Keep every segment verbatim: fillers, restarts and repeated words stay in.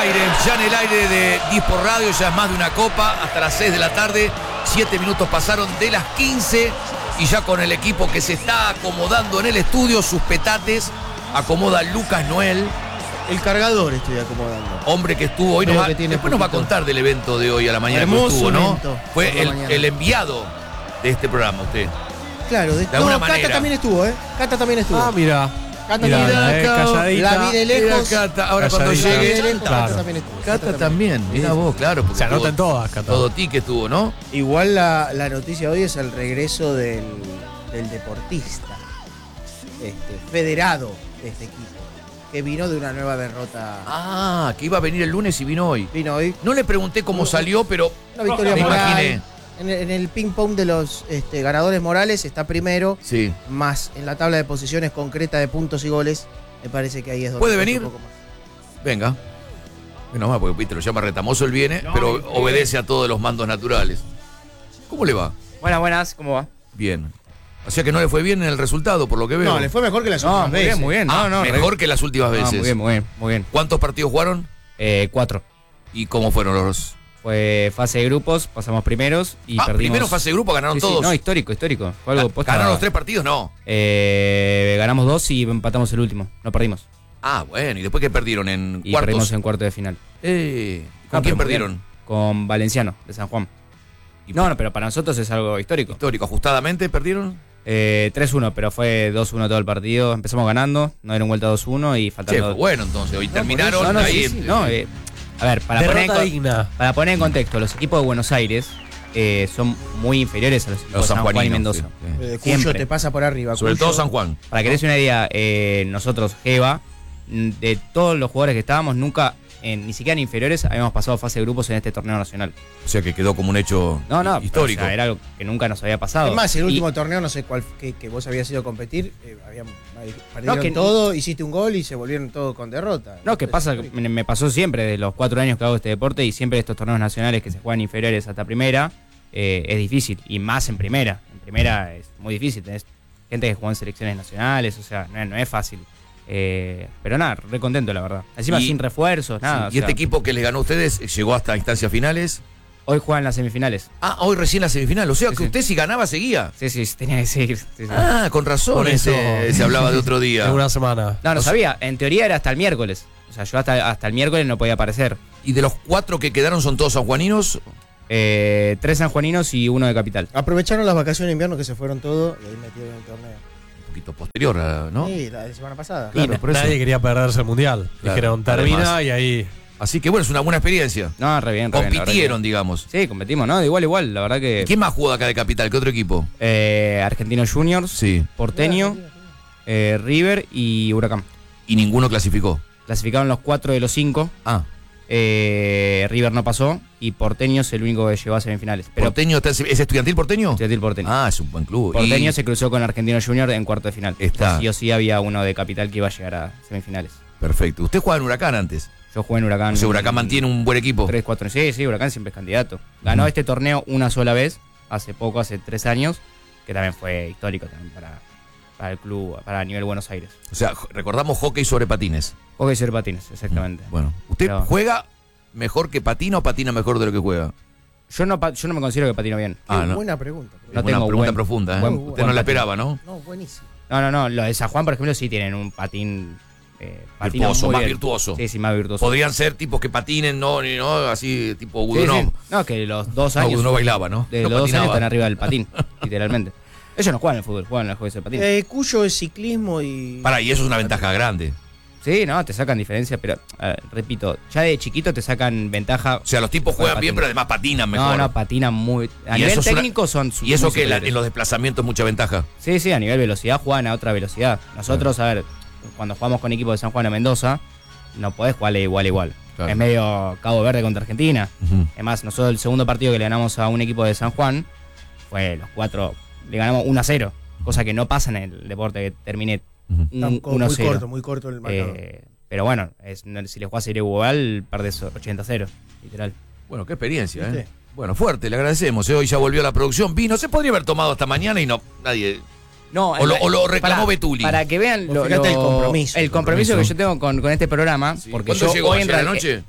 aire, ya en el aire de Dispor Radio, ya es más de una copa, hasta las seis de la tarde, siete minutos pasaron de las quince y ya con el equipo que se está acomodando en el estudio, sus petates, acomoda Lucas Noel. El cargador estoy acomodando. Hombre que estuvo hoy, nos va, después poquito. nos va a contar del evento de hoy a la mañana. Hermoso estuvo, ¿no? evento. Fue el, el enviado de este programa, usted. Claro, de, de no, alguna Cata manera. también estuvo, ¿eh? Cata también estuvo. Ah, mira. Cata Mirá, también eh, calladita. La vi de lejos. Cata, ahora Calladita. cuando llegue. De lejos, Claro. Cata también estuvo. Cata también, mira vos, claro. Se anotan todas, Cata. Todo tique estuvo, ¿no? Igual la, la noticia hoy es el regreso del, del deportista, este, federado de este equipo, que vino de una nueva derrota. Ah, que iba a venir el lunes y vino hoy. Vino hoy. No le pregunté cómo salió, pero Una victoria me moral. imaginé. En el, en el ping-pong de los este, ganadores morales está primero, Sí. más en la tabla de posiciones concreta de puntos y goles. Me parece que ahí es donde. ¿Puede cuesta venir? un poco más. Venga. Menos mal, porque Pito lo llama retamoso, él viene, No, pero eh, obedece a todos los mandos naturales. ¿Cómo le va? Buenas, buenas, ¿cómo va? Bien. O sea que no le fue bien en el resultado, por lo que veo. No, le fue mejor que las No, últimas muy veces. bien, muy bien. Ah, No, no, mejor que las últimas re- veces. No, muy bien, muy bien, muy bien. ¿Cuántos partidos jugaron? Eh, cuatro. ¿Y cómo fueron los...? Fue fase de grupos, pasamos primeros y ah, perdimos. primero fase de grupo, ganaron Sí, sí, todos. no, histórico, histórico. Fue algo Ah, posta- ¿Ganaron los tres partidos? No. Eh, ganamos dos y empatamos el último. No perdimos. Ah, bueno. ¿Y después qué perdieron? ¿En Y cuartos? perdimos en cuarto de final. Eh, ¿Con Ah, quién pero muy bien. perdieron? Con Valenciano, de San Juan. Y No, no, pero para nosotros es algo histórico. Histórico. ¿Ajustadamente perdieron? Eh, tres uno, pero fue dos uno todo el partido. Empezamos ganando, no dieron vuelta dos uno y Sí, faltando. fue bueno entonces. Hoy No, terminaron por eso. No, no, ahí. sí, sí, no, eh, a ver, para poner, en, Derrota co- digna. para poner en contexto, los equipos de Buenos Aires eh, son muy inferiores a los equipos Los de San Juan y sanjuaninos, Mendoza. sí, sí. Eh, Cuyo Siempre. te pasa por arriba. Sobre Cuyo. todo San Juan. Para que des una idea, eh, nosotros, Geva, mm, de todos los jugadores que estábamos, nunca, en, ni siquiera en inferiores, habíamos pasado fase de grupos en este torneo nacional. O sea que quedó como un hecho No, no, histórico. pero, o sea, era algo que nunca nos había pasado. Es más, el Y- último torneo, no sé cuál, que, que vos habías ido a competir, eh, habían, perdieron No, que- todo, hiciste un gol y se volvieron todo con derrota. No, que Es pasa, histórico. me, me pasó siempre de los cuatro años que hago este deporte y siempre estos torneos nacionales que se juegan inferiores hasta primera, eh, es difícil, y más en primera. En primera es muy difícil, tenés gente que juega en selecciones nacionales, o sea, no, no es fácil. Eh, pero nada, re contento la verdad. Encima Y- sin refuerzos, nada. Sí, y o este sea, equipo que les ganó a ustedes llegó hasta instancias finales. hoy juegan las semifinales. Ah, hoy recién la semifinal. O sea Sí, que sí. usted si ganaba seguía. Sí, sí, sí, tenía que seguir. sí, sí. Ah, con razón. Por eso- ese- se hablaba de otro día. En una semana. No, no o sea- sabía. En teoría era hasta el miércoles. O sea, yo hasta, hasta el miércoles no podía aparecer. ¿Y de los cuatro que quedaron son todos sanjuaninos? Eh, tres sanjuaninos y uno de Capital. Aprovecharon las vacaciones de invierno que se fueron todos y ahí metieron el torneo. Un poquito posterior, a- ¿no? Sí, la de semana pasada. Claro, Y por eso. Nadie quería perderse el mundial. Claro, Dijeron, termina además. y ahí. Así que bueno, es una buena experiencia. No, re bien, re bien, la verdad Compitieron, que- digamos. Sí, competimos, ¿no? De igual, igual. La verdad que. ¿Quién más jugó de acá de Capital? ¿Qué otro equipo? Eh, Argentinos Juniors, Sí. Porteño, eh, River y Huracán. Y ninguno clasificó. Clasificaron los cuatro de los cinco. Ah, Eh, River no pasó y Porteño es el único que llegó a semifinales. Pero ¿Porteño está- ¿es estudiantil porteño? Estudiantil Porteño. Ah, es un buen club. Porteño Y- se cruzó con Argentinos Juniors en cuarto de final. Está. Sí o sí había uno de Capital que iba a llegar a semifinales. Perfecto. ¿Usted jugaba en Huracán antes? Yo jugué en Huracán. O sea, Huracán mantiene un buen equipo. tres, cuatro. Sí, sí, Huracán siempre es candidato. Ganó Ujú. este torneo una sola vez, hace poco, hace tres años, que también fue histórico también para, para el club, para nivel Buenos Aires. O sea, jo- recordamos hockey sobre patines. Hockey sobre patines, exactamente. Bueno, ¿usted Pero- juega mejor que patina o patina mejor de lo que juega? Yo no, pa- yo no me considero que patino bien. Ah, Qué no. buena pregunta. No Una tengo pregunta buen- profunda, ¿eh? buen- Usted buen no la patín. esperaba, ¿no? No, buenísimo. No, no, no. Los de San Juan, por ejemplo, sí tienen un patín. Eh, patinan Virtuoso, muy más bien. virtuoso. Sí, sí, más virtuoso. Podrían ser tipos que patinen, no, ni no, así tipo Sí, Gudunov. sí. No, que los dos No, años. Gudunov bailaba, ¿no? De No los dos años patinaba. están arriba del patín, literalmente. Ellos no juegan al fútbol, juegan al hockey sobre patín. Eh, Cuyo es ciclismo y. Pará, y eso es una ventaja grande. Sí, no, te sacan diferencia, pero a ver, repito, ya de chiquito te sacan ventaja. O sea, los tipos juegan bien, pero además patinan mejor. No, no, patinan muy. A Y nivel eso es una- técnico son Y eso muy que la- superiores. en los desplazamientos es mucha ventaja. Sí, sí, a nivel velocidad juegan a otra velocidad. Nosotros, a ver, cuando jugamos con equipos de San Juan o Mendoza, no podés jugarle igual a igual. Claro. Es medio Cabo Verde contra Argentina. Ujú. Además, nosotros el segundo partido que le ganamos a un equipo de San Juan fue los cuatro, le ganamos uno a cero. Cosa que no pasa en el deporte, que termine Ujú. Tan- como uno a muy cero. corto, muy corto el marcador. Eh, pero bueno, es- no- si le jugás a ir igual, perdés ochenta a cero, literal. Bueno, qué experiencia, ¿eh? ¿Viste? Bueno, fuerte, le agradecemos. ¿eh? Hoy ya volvió a la producción. Vino, se podría haber tomado hasta mañana y no, nadie. No, O lo- o lo reclamó para, Betuli. Para que vean Vos lo, fíjate el lo- compromiso. el compromiso Compromiso. que yo tengo con, con este programa. Sí. Porque ¿Cuándo yo llegó? hoy en ¿Ayer a la realidad- noche?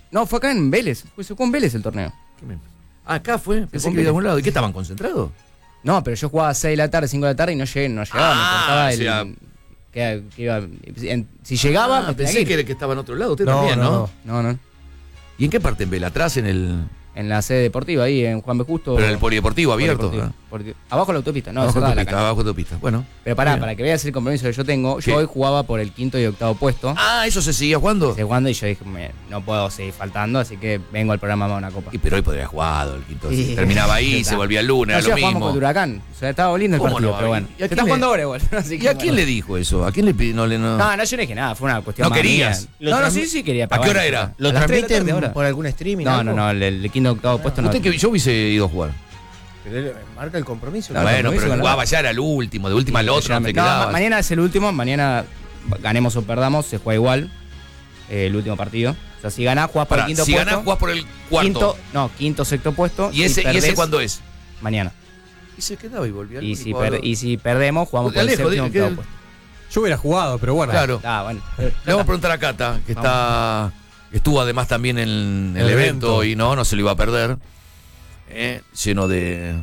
No, fue acá en Vélez. Fue, se jugó en Vélez el torneo. ¿Qué me- Ah, acá fue. Pensé fue que había de en algún lado. ¿Y qué estaban concentrados? No, pero yo jugaba a seis de la tarde, cinco de la tarde y no llegué, no llegaba, Ah, me cortaba o el. sea- que, que iba, en- si llegaba, Ah, me tenía pensé que ir. que, era que estaba en otro lado. Usted No, también, ¿no? no, No, no. ¿Y en qué parte en Vela? ¿Atrás en el, En la sede deportiva, ahí en Juan B. Justo. pero en el polideportivo abierto? Polideportivo. ¿Ah? Porque- abajo de la autopista, no, abajo cerrada de la autopista, cancha. abajo de autopista. Bueno. Pero pará, Bien. para que veas el compromiso que yo tengo, ¿Qué? yo hoy jugaba por el quinto y octavo puesto. Ah, ¿eso se seguía jugando? Estoy jugando y yo dije, me- no puedo seguir faltando, así que vengo al programa a una copa. Y pero hoy podría haber jugado el quinto. Sí. Terminaba ahí, Está. se volvía el lunes, No, era ya lo jugamos mismo. contra Huracán. O sea, estaba lindo el ¿Cómo partido, no? pero bueno. ¿Y a Se quién está le- jugando ahora igual. Así ¿Y que, a quién bueno. le dijo eso? ¿A quién le pidió? No, le, no. No, no, yo no dije nada, fue una cuestión No más querías. mía. Lo No, no, transmi- sí, sí quería. ¿A pero qué hora bueno, era? ¿Lo a las tres de la tarde transmiten ahora. por algún streaming? No, algo? no, no, el, el quinto octavo puesto no. Usted que yo hubiese ido a jugar. Pero él marca el compromiso. No, ¿no? bueno, compromiso pero con la- jugaba ya era el último, de última al otro, Ya no me- te no, quedabas. ma- mañana es el último, mañana ganemos o perdamos, se juega igual. eh, el último partido. O sea, si ganás, jugás por Pará, el quinto si puesto. ganás, jugás por el cuarto. Quinto, no, quinto, sexto puesto. ¿Y ese, Si ¿Y ese perdés, cuándo es? Mañana. Y se quedaba y volvía. al Y si, único per- valor. y si perdemos, jugamos por el Alejo, séptimo dije octavo que- puesto. Yo hubiera jugado, pero bueno. Claro. Ah, bueno. Le vamos a preguntar a Cata, que está estuvo además también en el, El evento evento. y no, no se lo iba a perder. Eh, lleno de...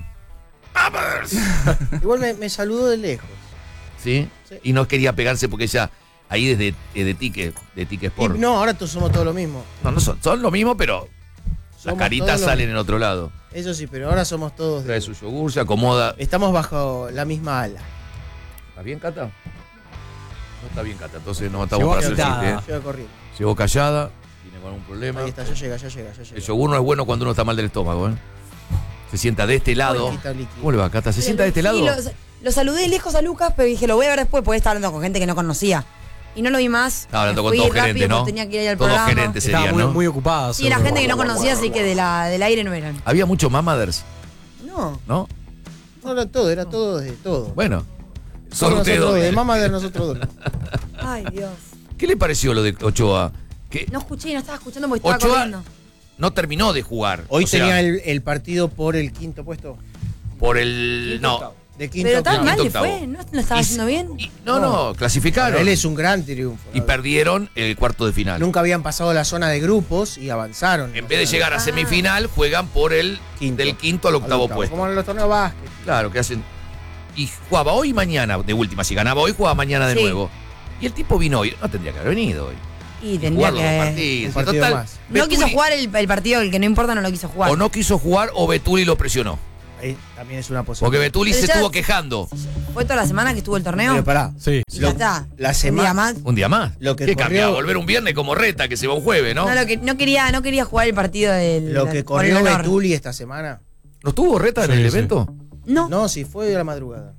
Igual me, me saludó de lejos. ¿Sí? Sí. Y no quería pegarse porque ella ahí desde eh, de Tique, de Tique Y Sport. no, ahora todos somos todo lo mismo. No, no son, son lo mismo, pero las Somos caritas todos lo salen mismo. en otro lado. Eso sí, pero ahora somos todos. Trae su yogur, se acomoda. Estamos bajo la misma ala. ¿Está bien, Cata? No está bien, Cata, entonces no estamos Llegó para hacer agitada. chiste. ¿eh? Llega corriendo. Llegó callada, tiene con algún problema. Ahí está, ya llega, ya llega, ya llega. El yogur no es bueno cuando uno está mal del estómago, ¿eh? Se sienta de este lado. Quita líquido. ¿Cómo le va, Cata? ¿Se sienta de este lado? Sí, lo, lo saludé lejos a Lucas, pero dije, lo voy a ver después, porque estaba hablando con gente que no conocía. Y no lo vi más. Estaba hablando Me con fui todos rápido gerentes, ¿no? porque tenía que ir al Todos programa. gerentes Estaba serían, muy, ¿no? muy ocupada. Sí, la seguro. gente que no conocía, así que de la, del aire no eran. Había muchos mamaders, No, ¿no? no era todo, era todo de todo. Bueno, son Solo ustedes nosotros dos. de mamá de nosotros dos. Ay, Dios. ¿Qué le pareció lo de Ochoa? Que No escuché, no estaba escuchando porque estaba Ochoa corriendo. no terminó de jugar. Hoy o sea, tenía el, el partido por el quinto puesto. por el... No. De quinto Pero tan octavo. mal le octavo. fue, ¿no lo estaba Y- haciendo bien? y- no, no, Para clasificaron. él es un gran triunfo. Y perdieron el cuarto de final. Nunca habían pasado la zona de grupos y avanzaron. En vez de llegar a Ah. semifinal, juegan por el Quinto. del quinto al octavo, puesto. Como en los torneos básquet. Claro, que hacen. Y jugaba hoy y mañana, de última. Si ganaba hoy, jugaba mañana de Sí. nuevo. Y el tipo vino hoy. No tendría que haber venido hoy. Y Y tendría jugar los dos que. partidos. Un partido Total, más. No quiso Betuli- jugar el, el partido, el que no importa, no lo quiso jugar. O no quiso jugar o Betuli lo presionó. Ahí también es una Porque posibilidad. Betuli Pero se ya- estuvo quejando. Fue toda la semana que estuvo el torneo. Pero pará, Sí. Y lo- ya está. la Un semana- día más. Un día más. Lo que ¿Qué cambia? corrió- Volver un viernes como Reta, que se va un jueves, ¿no? No, lo que, no, quería, no quería jugar el partido del. lo que por el corrió honor. Betuli esta semana. ¿No estuvo Reta en Sí, el sí. evento? No. No, si fue a la madrugada.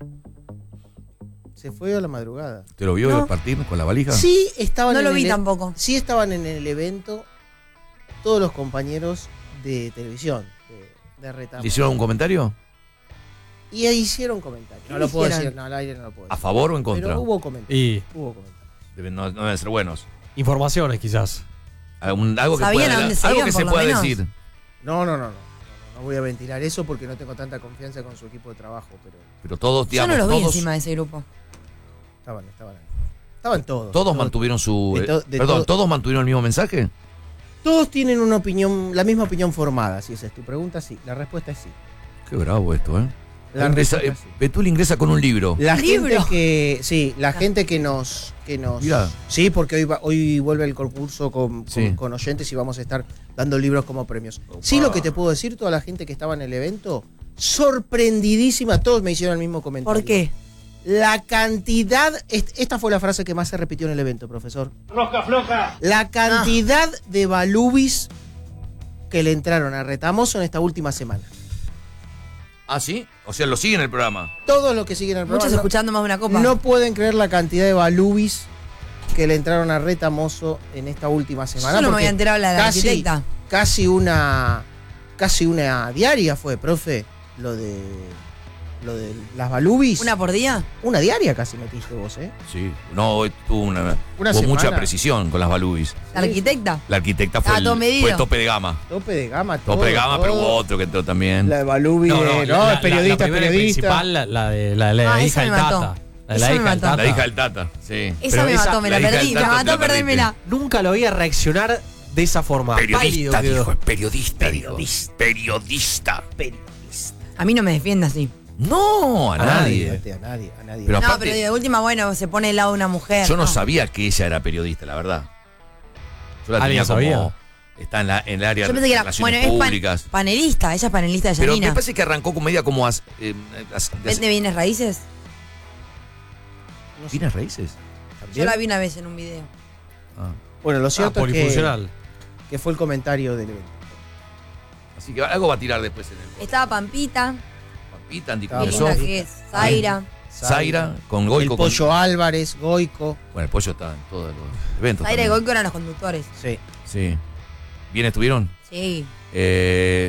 Se fue a la madrugada. ¿Te lo vio No. partir con la valija? Sí estaban No en lo el vi e- tampoco. Sí estaban en el evento todos los compañeros de televisión de, de Retama. ¿Le hicieron un comentario? Y ahí hicieron comentarios. No ¿Qué lo puedo dijeron? decir, no, al aire no lo puedo ¿A decir. favor o en contra? Pero hubo comentarios. Y Hubo comentarios. Deben- no, no deben ser buenos. informaciones, quizás. Algún- algo que, Sabían pueda- a dónde se algo iban, que se por lo pueda menos. decir. No, no, no, no, no. No voy a ventilar eso porque no tengo tanta confianza con su equipo de trabajo, pero Pero todos, Yo digamos, no los vi todos, encima de ese grupo. estaban, estaban ahí. Estaban todos. todos mantuvieron su... de to- eh, de perdón, todo- ¿todos mantuvieron el mismo mensaje? Todos tienen una opinión, la misma opinión formada, si esa es tu pregunta, sí. La respuesta es sí. Qué bravo esto, ¿eh? La Ingresa- respuesta eh, es sí. Betuli ingresa con un libro. La ¿Libro? gente que, sí, la gente que nos, que nos, Mirá. sí, porque hoy, va- hoy vuelve el concurso con, con- Sí. con oyentes y vamos a estar dando libros como premios. Sí, lo que te puedo decir, toda la gente que estaba en el evento, sorprendidísima, todos me hicieron el mismo comentario. ¿Por qué? La cantidad, est- esta fue la frase que más se repitió en el evento, profesor. Rosca floja. La cantidad de balubis que le entraron a Retamoso en esta última semana. ¿Ah, sí? O sea, lo siguen el programa. Todos los que siguen el Muchos programa no- escuchando más de una copa. no pueden creer la cantidad de balubis que le entraron a Retamoso en esta última semana. Yo no me porque había enterado la de la casi, arquitecta. Casi una, casi una diaria fue, profe, lo de, lo de las balubis. ¿Una por día? Una diaria casi metiste vos, ¿eh? Sí. No, hoy tuvo una, Una tuvo mucha semana. precisión con las balubis. ¿La arquitecta? La arquitecta fue, Ah, todo el, medido. fue tope de gama. Tope de gama, todo. Tope de gama, pero todo. hubo otro que entró también. La de balubis, no, no, la- es periodista, la, la primera y periodista. principal, la, la de la, de la Ah, hija esa del me mató. Tata. La de Esa la me hija del mató. Tata. La hija del Tata, sí. Esa Pero me esa- mató, me la la hija perdí. del Me Tata te mató la perdiste. perdérmela. Nunca lo veía reaccionar de esa forma. Periodista, Pálido quedó. dijo, es periodista, dijo. Periodista. Periodista. A mí no me defiende así. No, a, A nadie. nadie, a nadie, a nadie. Pero no, aparte- pero de última, bueno, se pone al lado de una mujer. Yo no sabía que ella era periodista, la verdad. Yo la tenía ¿Alguien como... sabía? Está en, la, en el área Yo pensé de que era, relaciones bueno, es pan- públicas. panelista, ella es panelista de Pero Yanina. me parece que arrancó con media como... as- eh, as- ¿Vende bienes raíces? ¿Bienes raíces? Yo ¿También? la vi una vez en un video. Ah. Bueno, lo Ah, cierto es que, polifuncional. que fue el comentario del evento. Así que algo va a tirar después en el... Estaba Pampita, Pampita, Andy Estaba qué Kuznetsov, linda que es, Zaira. Zaira, con Goico. El con- Pollo Álvarez, Goico. Bueno, el pollo está en todos los eventos. Zaira y también. Goico eran los conductores. Sí. Sí. ¿Bien estuvieron? Sí. Eh,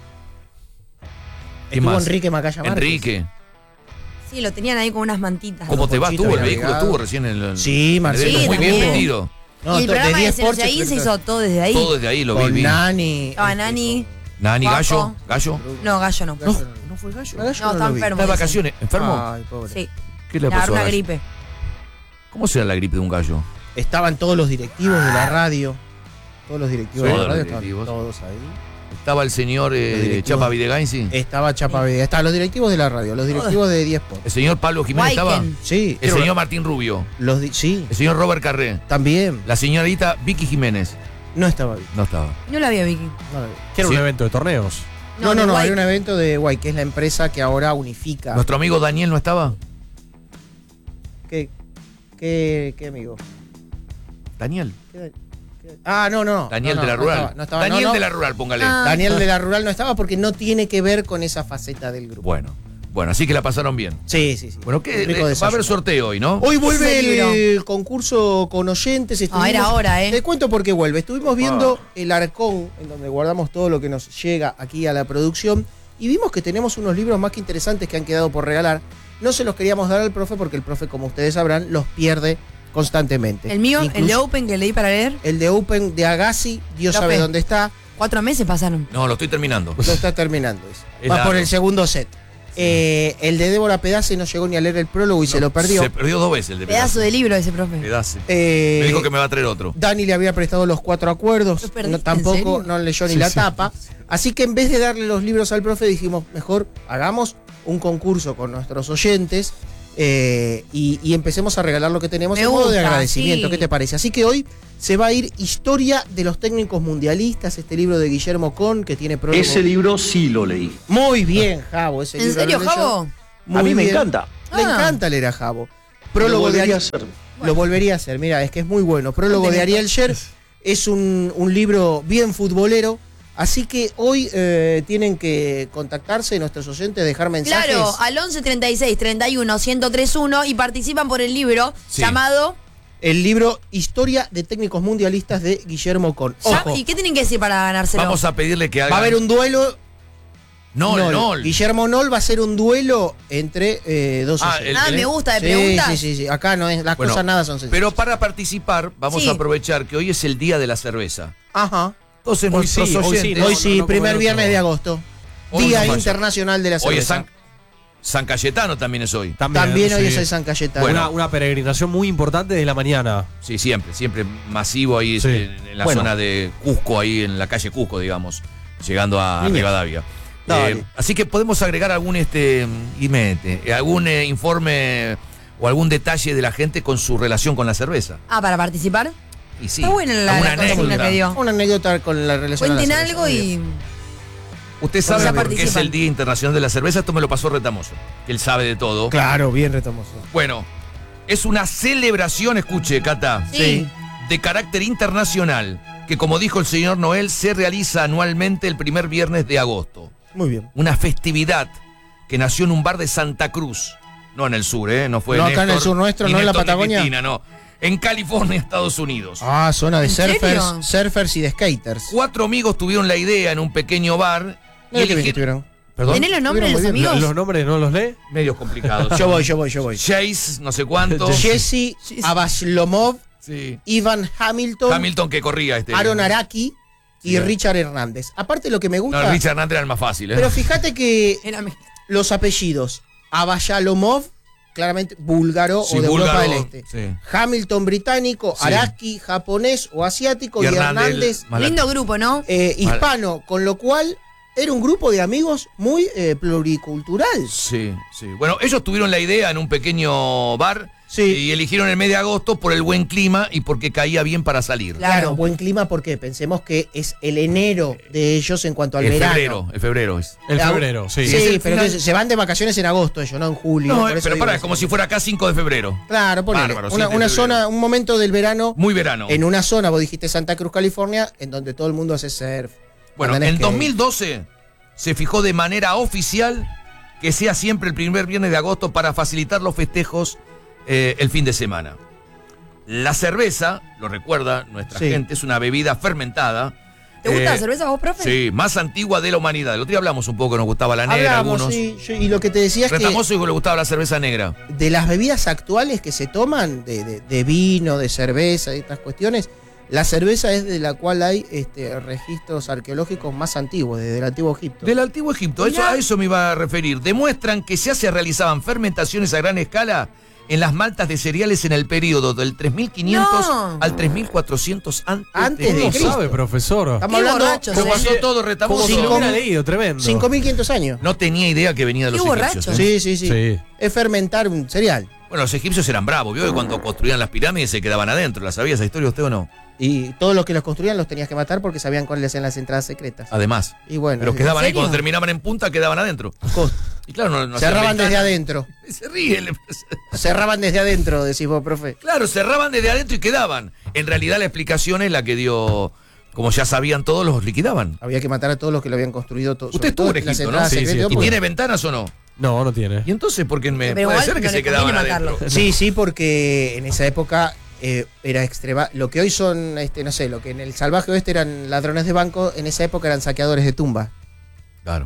¿Quién Estuvo más? Enrique Macaya Márquez. Enrique. Sí, lo tenían ahí con unas mantitas. ¿Cómo te va? Ponchito ¿Tuvo el había vehículo? llegado. ¿Estuvo recién en el, Sí, en el Marcelo. evento? Muy Sí, bien también. metido. No, y el to- de programa de diez Sergio Porsche, ahí se pero- hizo todo desde ahí. Todo desde ahí lo vi. Con vi. Nani. Estaba este, Nani. Nani, Paco. Gallo. ¿Gallo? No, Gallo no. Gallo no. ¿No fue Gallo? A Gallo No, no está lo vi. enfermo. ¿Está de vacaciones? ¿Enfermo? Ay, pobre. Sí. ¿Qué le Le agarró pasó a una Gallo? gripe. ¿Cómo será la gripe de un gallo? Estaban todos los directivos de la radio. Todos los directivos Todos de la radio los estaban directivos. todos ahí. Estaba el señor eh, Los directivos. Chapa Videgainzi. Estaba Chapa Videa. Estaban los directivos de la radio, los directivos de diez Porsche. El señor Pablo Jiménez estaba. Waiken. Sí. El señor Martín Rubio. Los di- sí, El señor Robert Carré. también. La señorita Vicky Jiménez. No estaba bien. No estaba. No la vi a Vicky. No, Que era Sí. un evento de torneos. no, no, de no, Guay. hay un evento de Guay, que es la empresa que ahora unifica. ¿Nuestro amigo Daniel no estaba? ¿Qué, qué, qué amigo? Daniel. ¿Qué- qué- Ah, no, no. Daniel no, de la no, Rural. No estaba, no estaba, Daniel no, no. de la Rural, póngale. Ah. Daniel de la Rural no estaba porque no tiene que ver con esa faceta del grupo. Bueno, bueno, así que la pasaron bien. Sí, sí, sí. Bueno, ¿qué? Un rico Eh, va a desayuno. haber sorteo hoy, ¿no? Hoy vuelve Ese libro. el concurso con oyentes. Ah, era ahora, ¿eh? Te cuento por qué vuelve. Estuvimos viendo el arcón, en donde guardamos todo lo que nos llega aquí a la producción, y vimos que tenemos unos libros más que interesantes que han quedado por regalar. No se los queríamos dar al profe porque el profe, como ustedes sabrán, los pierde constantemente. El mío, el de Incluso Open que leí para leer, el de Open de Agassi, Dios Profe. sabe dónde está. cuatro meses pasaron. No, lo estoy terminando. Lo está terminando. ese. Es Va largo. por el segundo set. Eh, el de Débora Pedace no llegó ni a leer el prólogo y se lo perdió. Se perdió dos veces el de Pedazo de libro ese profe. Pedazo. Eh, Me dijo que me va a traer otro. Dani le había prestado los cuatro acuerdos, ¿Lo perdiste, no, tampoco en serio? no leyó ni Sí, la sí. tapa. Así que en vez de darle los libros al profe, dijimos, mejor hagamos un concurso con nuestros oyentes eh, y, y empecemos a regalar lo que tenemos Me en modo de gusta, agradecimiento. sí. ¿Qué te parece? Así que hoy se va a ir Historia de los Técnicos Mundialistas, este libro de Guillermo Con, que tiene prólogo. Ese libro sí lo leí. Muy bien, Javo. Ese ¿En libro serio, lo leyó. Javo? Muy a mí me bien. encanta. Le Ah. encanta leer a Javo. Lo Prólogo de volvería a Ari- hacer. Lo volvería a hacer, mira, es que es muy bueno. Prólogo de Contenido. Ariel Sher es un, un libro bien futbolero. Así que hoy eh, tienen que contactarse nuestros oyentes, dejar mensajes. Claro, al once treinta y seis treinta y uno ciento treinta y uno y participan por el libro Sí. llamado. El libro Historia de Técnicos Mundialistas de Guillermo Con. Ojo, ¿Y qué tienen que decir para ganárselo? Vamos a pedirle que haga. va a haber un duelo. Nol, Nol. Nol. Guillermo Nol va a ser un duelo entre eh, dos Ah, oyentes. el- Ah, el- me gusta, de sí, preguntas. sí, sí, sí. Acá no es, las Bueno, cosas nada son sencillas. Pero para participar, vamos Sí. a aprovechar que hoy es el día de la cerveza. Ajá. Entonces, Hoy nuestros sí, hoy sí, oyentes. No, Hoy sí, no, no, primer como el viernes otro. de agosto. Hoy Día no falla. Internacional de la Hoy Cerveza. es San, San Cayetano también es hoy. También hoy sí. es el San Cayetano. Bueno. Una, una peregrinación muy importante desde la mañana. Sí, siempre, siempre masivo ahí Sí. en, en la Bueno. zona de Cusco, ahí en la calle Cusco, digamos, llegando a Bien. Rivadavia. Dale. Eh, así que podemos agregar algún este y mete, eh, algún eh, informe o algún detalle de la gente con su relación con la cerveza. Ah, para participar. Y sí, Está buena la, alguna la consigna anécdota. que dio. Una anécdota con la relación a la Cuenten cerveza. algo Muy bien. y. Usted sabe Ya por qué es participan. el Día Internacional de la Cerveza. Esto me lo pasó Retamoso, que él sabe de todo. Claro, bien retomoso. Bueno, es una celebración, escuche, Cata, Sí. de carácter internacional, que como dijo el señor Noel, se realiza anualmente el primer viernes de agosto. Muy bien. Una festividad que nació en un bar de Santa Cruz, no en el sur, ¿eh? No fue No acá en el Néstor, sur nuestro, ni no en la Néstor ni Patagonia. Cristina, no. En California, Estados Unidos. Ah, zona de ¿En surfers, serio? surfers y de skaters. Cuatro amigos tuvieron la idea en un pequeño bar. Y Mira qué bien que eligieron- estuvieron. Perdón, ¿Tenés los nombres de los Estuvieron muy amigos? ¿Los nombres no los lee? medios complicados. Yo voy, yo voy, yo voy. Chase, no sé cuánto. Jesse Abaslomov, Sí. Ivan Hamilton, Hamilton que corría este. Aaron Araki y Sí. Richard Hernández. Aparte lo que me gusta, No, Richard Hernández era el más fácil, ¿eh? pero fíjate que Era mi- los apellidos Abaslomov claramente búlgaro Sí, o de búlgaro, Europa del Este. sí. Hamilton británico, Sí. Araki japonés o asiático Y y, Hernández, Hernández Mala- Lindo grupo, ¿no? eh, hispano, con lo cual era un grupo de amigos muy eh, pluricultural. Sí, sí. Bueno, ellos tuvieron la idea en un pequeño bar Sí. y eligieron el mes de agosto por el buen clima y porque caía bien para salir. Claro, Claro. buen clima porque pensemos que es el enero de ellos en cuanto al El verano. febrero, el febrero es. El Ah, febrero, sí. Sí, es el pero final- entonces se van de vacaciones en agosto ellos, no en julio. No, por eh, eso pero digo para, que- como si fuera acá cinco de febrero. Claro, ponele. Bárbaro, una siete de una febrero. zona, un momento del verano Muy verano. en una zona, vos dijiste Santa Cruz, California, en donde todo el mundo hace surf. Bueno, Andan en skate. dos mil doce se fijó de manera oficial que sea siempre el primer viernes de agosto para facilitar los festejos eh, el fin de semana. La cerveza, lo recuerda nuestra Sí. gente, es una bebida fermentada. ¿Te gusta eh, la cerveza vos, profe? Sí, más antigua de la humanidad. El otro día hablamos un poco, nos gustaba la negra, Hablamos, algunos. sí, yo- y lo que te decía es que Retamoso dijo que le gustaba la cerveza negra. de las bebidas actuales que se toman, de, de- de vino, de cerveza y estas cuestiones, la cerveza es de la cual hay este, registros arqueológicos más antiguos, desde el antiguo Egipto. Del antiguo Egipto, eso, Mirá. a eso me iba a referir. Demuestran que ya se realizaban fermentaciones a gran escala en las maltas de cereales en el periodo del tres mil quinientos No. al tres mil cuatrocientos antes, Antes de de ¿Cómo Cristo. Cristo. sabe, profesor? Estamos Qué hablando borrachos, Lo eh. pasó todo retamoso. Como si lo cinco hubiera mil- leído, tremendo. cinco mil quinientos años. No tenía idea que venía de Qué los egipcios. borrachos. ¿eh? Sí, sí, sí, Sí. Es fermentar un cereal. Bueno, los egipcios eran bravos. ¿Vio que cuando construían las pirámides se quedaban adentro? ¿La sabía esa historia usted o no? Y todos los que los construían los tenías que matar porque sabían cuáles eran las entradas secretas. Además. Y bueno, Pero sí. quedaban ahí serio? cuando terminaban en punta, quedaban adentro. Cost- Y claro, no, no hacían cerraban desde ventana. adentro. Se ríe. le- Cerraban desde adentro, decís vos, profe. Claro, cerraban desde adentro y quedaban. En realidad la explicación es la que dio, como ya sabían todos, los liquidaban. Había que matar a todos los que lo habían construido. To- Usted sobre estuvo todo en las Egipto, ¿no? entradas Sí, sí, secretas, ¿Y porque- tiene ventanas o no? No, no tiene. Y entonces, ¿por qué me Pero puede igual ser que no se le quedaban conviene adentro? matarlo. Sí, sí, porque en esa época eh, era extrema. Lo que hoy son, este, no sé, lo que en el salvaje oeste eran ladrones de banco, en esa época eran saqueadores de tumba, Claro,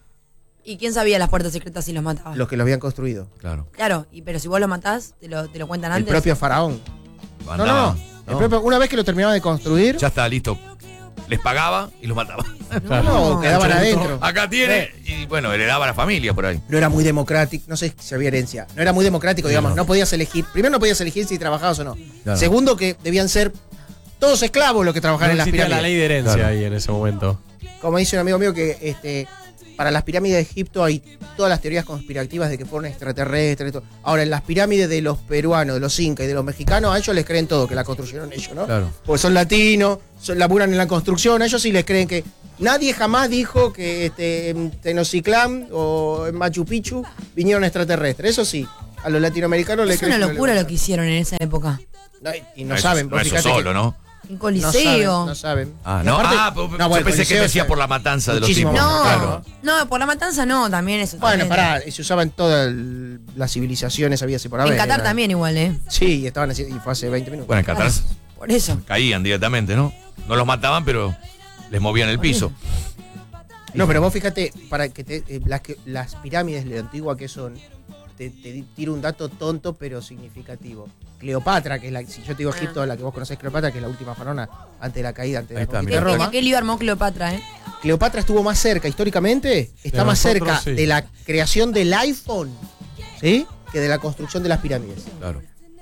¿Y quién sabía las puertas secretas si los mataba? los que los habían construido. claro. Claro, y, pero si vos lo matás, te lo, te lo cuentan El antes. propio faraón. No, no, Andaba, no. El propio- una vez que lo terminaban de construir, Ya está, listo. Les pagaba y los mataba. no, no, quedaban Chorito. adentro. Acá tiene, y bueno, heredaba a la familia por ahí. No era muy democrático, no sé si había herencia, no era muy democrático, digamos, no podías elegir, primero no podías elegir si trabajabas o no. Claro. Segundo que debían ser todos esclavos los que trabajaban No en las existía pirámides. la ley de herencia Claro. ahí en ese momento. Como dice un amigo mío que este para las pirámides de Egipto hay todas las teorías conspirativas de que fueron extraterrestres. y todo. Ahora, en las pirámides de los peruanos, de los incas y de los mexicanos, a ellos les creen todo, que la construyeron ellos, ¿no? Claro. Porque son latinos, son, laburan en la construcción, a ellos sí les creen que nadie jamás dijo que este, en Tenochtitlán o en Machu Picchu vinieron extraterrestres. Eso sí, a los latinoamericanos les Es creen. una que no locura les- lo que hicieron en esa época. No, y no, eso- saben, no vos eso fíjate solo, que ¿no? Un no coliseo. saben, no saben. Ah, Y no, aparte- ah, pues, no, yo bueno, pensé que coliseo decía es- por la matanza de los muchísimo tipos. No, más. Claro. no, por la matanza no, también eso. Bueno, también. pará, se usaban todas el- las civilizaciones, había así por haber. En Qatar era- también igual, ¿eh? Sí, y estaban así, y fue hace veinte minutos. Bueno, en Qatar Por eso. caían directamente, ¿no? No los mataban, pero les movían el piso. No, pero vos fíjate, para que te, eh, las, que- las pirámides de la antigua que son, te, te di- tiro un dato tonto pero significativo. Cleopatra, que es la, si yo te digo Ah. Egipto, la que vos conocés, Cleopatra, que es la última faraona antes de la caída, antes de Ahí la está, conquista de mirá. ¿Qué, Roma. qué lío armó Cleopatra, eh? Cleopatra estuvo más cerca, históricamente, está De más nosotros, cerca sí. de la creación del iPhone, ¿sí? Que de la construcción de las pirámides. Claro.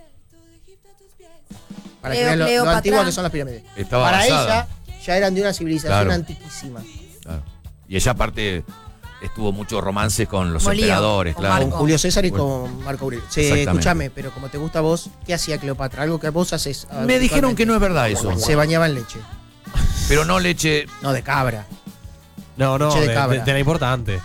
Para que Cleo- vean lo, lo Cleopatra. antiguas que son las pirámides. Estaba Para avanzada. ella, ya eran de una civilización Claro. antiquísima. Claro. Y ella aparte estuvo muchos romances con los Como Lío, emperadores, con claro. Con Marco. Julio César y Bueno. con Marco Aurelio. Sí, Exactamente. escúchame, pero como te gusta a vos, ¿qué hacía Cleopatra? Algo que vos haces. ah, Me dijeron que no es verdad habitualmente. eso. Se bañaba en leche. Pero no leche. No, de cabra. No, no, Leche de de, cabra. de- de la importante.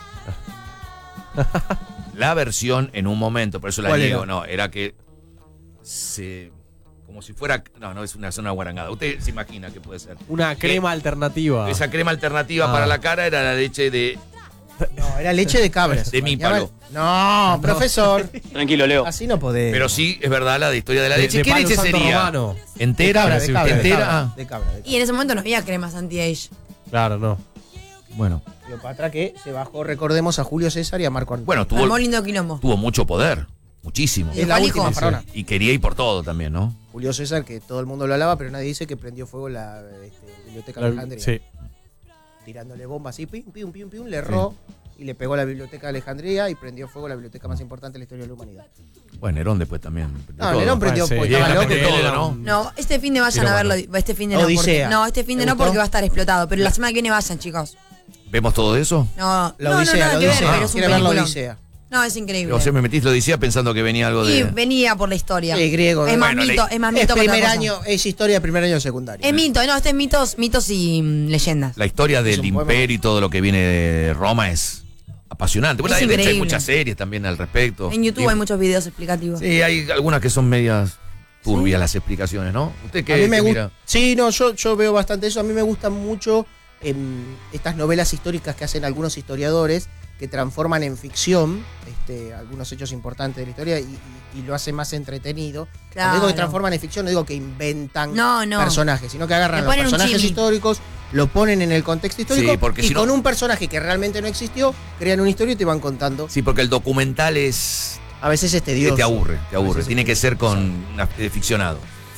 La versión en un momento, por eso la ¿Cuál niego, era? no, era que se. Como si fuera. No, no, es una zona guarangada. Usted se imagina que puede ser. Una crema alternativa. Esa crema alternativa Ah. para la cara era la leche de. No, era leche de cabra. De mípalo. No, profesor. Tranquilo, Leo. Así no podés. Pero sí, es verdad la de historia de la De- leche. de ¿Qué palo leche santo sería? romano. de ¿Entera? cabra, de cabra, de ¿Entera? cabra, Ah, de cabra, de cabra. Y en ese momento no había cremas anti-age. Claro, no. bueno. Cleopatra que se bajó, recordemos, a Julio César y a Marco Antonio. Bueno, Armó tuvo, lindo quilombo. tuvo mucho poder. Muchísimo. es la Juan última Hijo. faraona. Y quería ir por todo también, ¿no? Julio César, que todo el mundo lo alaba, pero nadie dice que prendió fuego la este, biblioteca de La- Alejandría. sí. Tirándole bombas así, pim, pim, pim, pim, le erró. y le pegó a la Biblioteca de Alejandría y prendió fuego a la biblioteca más importante de la historia de la humanidad. Bueno, Nerón después también. No, Nerón prendió Sí, fuego, sí, estaba Vieja loco y Nerón, todo, ¿no? No, este fin de vayan Pero a verlo. bueno. Este fin de no. Odisea. Porque, no, este fin de ¿Te no gustó? porque va a estar explotado. Pero la semana que viene vayan, chicos. ¿Vemos todo eso? No, La no, Odisea, no, nada la que ver, Odisea. pero es un Quiere ver la peliculón. Odisea. No, es increíble. O sea, me metiste lo decía pensando que venía algo Y de. venía por la historia. Sí, griego. Es más Bueno, mito, le- es más Es mito que otra primer cosa. año, es historia de primer año de secundaria. Es mito, no, este es mitos, mitos y mm, leyendas. La historia del un poema. imperio y todo lo que viene de Roma es apasionante. Bueno, Es de hecho hay increíble. muchas series también al respecto. En YouTube Y- hay muchos videos explicativos. Sí, hay algunas que son medias turbias las explicaciones, ¿no? ¿Usted qué, A mí me qué gusta. mira? Sí, no, yo, yo veo bastante eso. A mí me gustan mucho em, estas novelas históricas que hacen algunos historiadores que transforman en ficción este, algunos hechos importantes de la historia y, y- y lo hacen más entretenido. Cuando Claro. digo que transforman en ficción, no digo que inventan No, no. personajes, sino que agarran Le los ponen un personajes chimi. históricos, lo ponen en el contexto histórico Sí, porque y si no- con un personaje que realmente no existió, crean una historia y te van contando. Sí, porque el documental es. A veces es que tedioso. te aburre, te A aburre. veces Tiene es que ser con tedioso. un eh, ficcionado.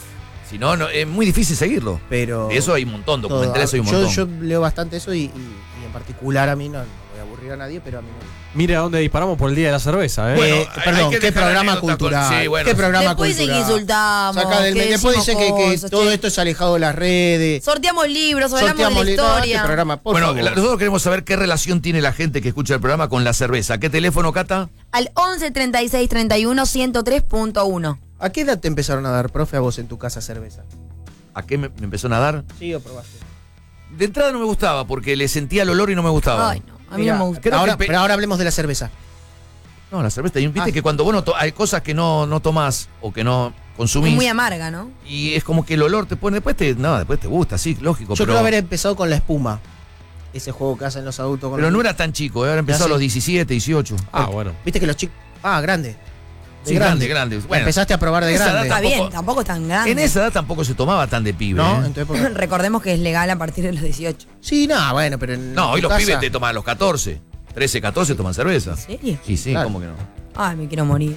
Si no, no, es muy difícil seguirlo. Pero De eso hay un montón, todo. documentales hay un yo, montón. yo leo bastante eso y, y- y en particular a mí no, no voy a aburrir a nadie, pero a mí me gusta. Mira dónde disparamos por el día de la cerveza, ¿eh? Bueno, Eh, hay- perdón, hay que qué dejar programa anécdota con- cultural. sí, bueno. Qué programa Después dicen que cultural. insultamos. Saca del- que después dice decimos que, que cosas, todo che. esto es alejado de las redes. Sorteamos libros, hablamos de la li- no, historia. este programa, por Bueno, favor. la- nosotros queremos saber qué relación tiene la gente que escucha el programa con la cerveza. ¿Qué teléfono, Cata? Al once treinta y seis treinta y uno ciento tres punto uno. ¿A qué edad te empezaron a dar, profe, a vos en tu casa cerveza? ¿A qué me, me empezó a nadar? Sí, o probaste. De entrada no me gustaba porque le sentía el olor y no me gustaba. Ay, no, a mí Mirá, no me gusta. Creo ahora, que pe- pero ahora hablemos de la cerveza. No, la cerveza. Y viste Ah. que cuando vos no to- hay cosas que no, no tomás o que no Es consumís. muy amarga, ¿no? Y es como que el olor te pone. Después te. No, después te gusta, sí, lógico. Yo pero creo haber empezado con la espuma. Ese juego que hacen los adultos con pero los- no era tan chico, eh, haber empezado Ya a sé. los diecisiete, dieciocho. Ah, bueno. Viste que los chicos. Ah, grande. De Sí, grande, grande. Bueno, Empezaste a probar de esa grande. edad Está bien, tampoco- tampoco es tan grande. en esa edad tampoco se tomaba tan de pibe. ¿No? ¿eh? Entonces, ¿por qué? Recordemos que es legal a partir de los dieciocho. Sí, no, bueno, pero en No, hoy tu los casa- pibes te toman a los catorce. trece, catorce toman cerveza. ¿En serio? Sí, sí, Claro. ¿cómo que no? Ay, me quiero morir.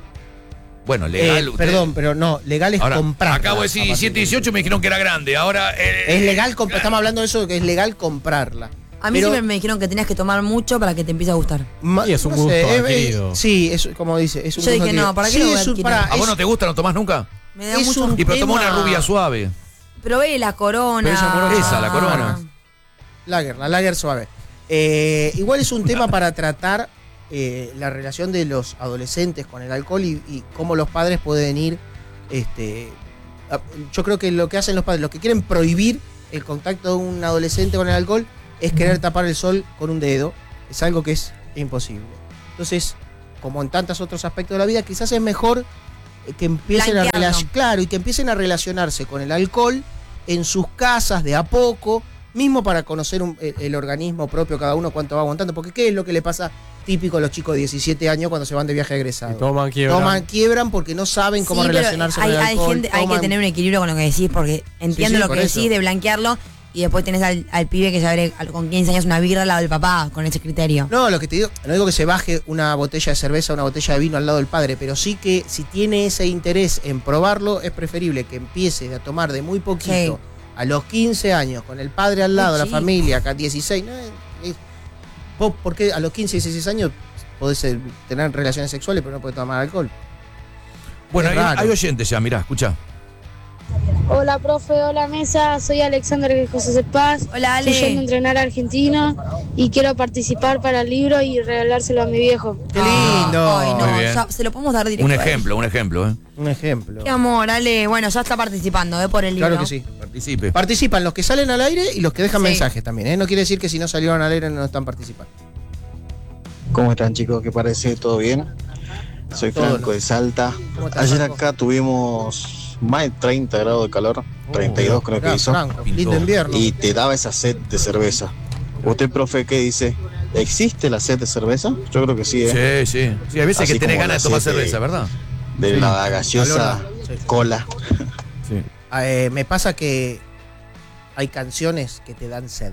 Bueno, Eh, legal. usted- perdón, pero no, legal es Ahora, comprar. acabo de decir diecisiete, dieciocho, me dijeron que era grande. Ahora. eh, Es legal, comp- estamos hablando de eso, que es legal comprarla. A mí Pero- siempre me dijeron que tenías que tomar mucho para que te empiece a gustar. Ma- Y es un gusto es- es- adquirido. sí, es como dice, es un Yo gusto dije, no, adquirido. ¿para qué Sí, lo voy a es un- adquirir? pará, ¿A vos es- no te gusta? ¿No tomás nunca? Me da Es mucho. un- Y pero tomó una tema- rubia suave. Probé la corona. Pero esa corona- esa, la corona. Lager, la lager suave. Eh, igual es un tema para tratar eh, la relación de los adolescentes con el alcohol y, y cómo los padres pueden ir. Este, a- yo creo que lo que hacen los padres, los que quieren prohibir el contacto de un adolescente con el alcohol, es querer tapar el sol con un dedo. Es algo que es imposible. Entonces, como en tantos otros aspectos de la vida, quizás es mejor eh, que empiecen a Blanquearlo. relac- claro, y que empiecen a relacionarse con el alcohol en sus casas de a poco, mismo para conocer un- el, el organismo propio cada uno cuánto va aguantando, porque qué es lo que le pasa típico a los chicos de diecisiete años cuando se van de viaje egresado. Y toman, quiebran. Toman, quiebran porque no saben cómo Sí, pero relacionarse hay, con el hay alcohol. gente- hay que toman- tener un equilibrio con lo que decís, porque entiendo sí, lo por que eso. decís de blanquearlo y después tenés al, al pibe que se abre al- con quince años una birra al lado del papá, con ese criterio. No, lo que te digo, no digo que se baje una botella de cerveza o una botella de vino al lado del padre, pero sí que si tiene ese interés en probarlo, es preferible que empiece a tomar de muy poquito Sí. a los quince años, con el padre al lado, Muy la chico. familia, acá dieciséis. No, es- es- vos, ¿por qué a los quince, dieciséis años podés eh, tener relaciones sexuales pero no podés tomar alcohol? Bueno, Es hay, raro. hay oyentes ya, mirá, escucha. Hola, profe, hola, mesa. Soy Alexander José Paz. Hola, Estoy yendo a Ale. entrenar a Argentina y quiero participar para el libro y regalárselo a mi viejo. ¡Qué lindo! Ay, no, Muy bien. ya se lo podemos dar directo. Un a él. ejemplo, un ejemplo, ¿eh? Un ejemplo. Qué amor, Ale. Bueno, ya está participando, ¿eh? Por el libro. Claro que sí. Participe. Participan los que salen al aire y los que dejan Sí. mensajes también, ¿eh? No quiere decir que si no salieron al aire no están participando. ¿Cómo están, chicos? ¿Qué parece? ¿Todo bien? Soy Todo, Franco ¿no? de Salta. ¿Cómo estás, Ayer Franco? acá tuvimos más de treinta grados de calor, treinta y dos creo que Mirá, hizo, Franco, Pintó. lindo invierno. y te daba esa sed de cerveza. ¿Usted, profe, qué dice? ¿Existe la sed de cerveza? Yo creo que sí, ¿eh? Sí, sí. Sí, a veces Así que tenés como ganas de la tomar sed de- cerveza, ¿verdad? De Sí. la gaseosa Calor, sí. cola. Sí. Eh, me pasa que hay canciones que te dan sed.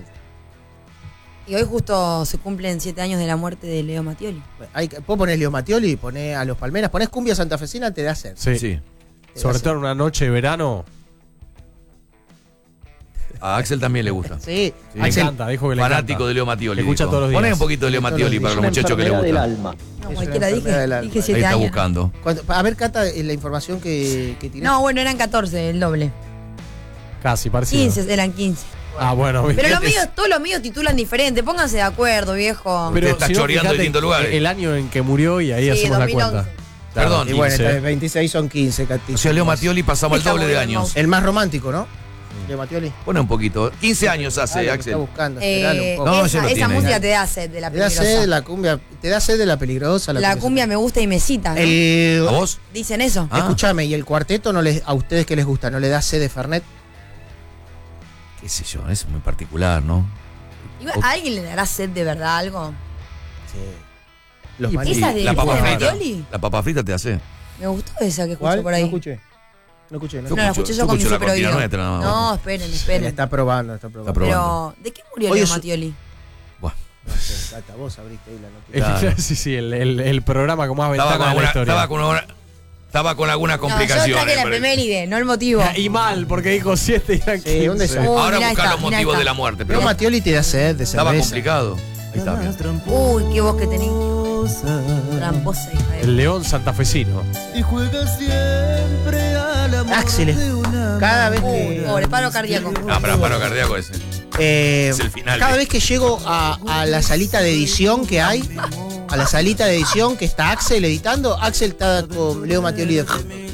Y hoy justo se cumplen siete años de la muerte de Leo Mattioli. Hay, vos ponés Leo Mattioli, ponés a los Palmeras, ponés cumbia santafesina, te da sed. Sí. Sí. Te Sobre da todo sed. en una noche de verano. A Axel también le gusta. Sí, Le Axel, encanta, dijo que le Fanático encanta. de Leo Mattioli. Le escucha dijo. todos los días. Poné un poquito de Leo Todos los Mattioli días. para los Una muchachos que le gusta. No, Es cualquiera una dije. enfermedad del alma. Dije Ahí siete está años. buscando. cuando- a ver, Cata, eh, la información que, que tiré. No, bueno, eran catorce, el doble. Casi, parecido. quince, eran quince. Ah, bueno. Pero los fíjate. míos, todos los míos titulan diferente. Pónganse de acuerdo, viejo. Usted está si no, choreando fíjate distintos lugares. El año en que murió y ahí Sí, hacemos dos mil la once. cuenta. Perdón. Y bueno, quince. está, veintiséis son quince, Cati. O sea, Leo Mattioli pasamos el Está doble muy de hermoso. años. El más romántico, ¿no? Leo Mattioli. Pone un poquito. quince años Ah, hace, lo que Axel. está buscando, esperalo Eh, un poco. No, ya esa lo esa tiene. música te da sed de la Te da peligrosa. sed de la cumbia, te da sed de la peligrosa. La peligrosa. cumbia me gusta y me cita, ¿no? El, ¿A vos? Dicen eso. Ah. Escúchame, ¿y el cuarteto no les, a ustedes que les gusta, no le da sed de Fernet? Qué sé yo, es muy particular, ¿no? Igual, ¿a alguien le dará sed de verdad algo? Sí. Los Y- maní- ¿Esa de, la papa de frita. Mattioli? La papa frita te hace. Me gustó esa que escucho ¿Cuál? por ahí. No escuché. No escuché. No, Yo No, la escucho- escuché yo yo con mi escucho la super cortina oído. nuestra, nada más. No, esperen, La esperen. está probando, está probando. Está probando. Pero, ¿de qué murió Oye, Leo su- Mattioli? Bueno, No sé, Cata, vos abriste ahí la noticia. El- Claro. sí, sí, el, el- el programa con más estaba ventana con, de la alguna, historia. estaba con, alguna- estaba con algunas No, yo complicaciones. traje la parece. efeméride, no el motivo. Y mal, porque dijo siete y eran Sí, un quince. desastre. Uy, Ahora mirá buscar esta, los mirá motivos esta. de la muerte. Pero Leo Mattioli te da sed de estaba cerveza. complicado. Ahí está, bien. Uy, qué voz que tenés. Tramposa, hija de... El León santafesino. Axel, cada vez que. Pobre, paro cardíaco. Ah, para paro cardíaco ese. Eh, Es el final. Cada vez que llego a, a la salita de edición que hay, a la salita de edición que está Axel editando, Axel está con Leo Mattioli de fondo.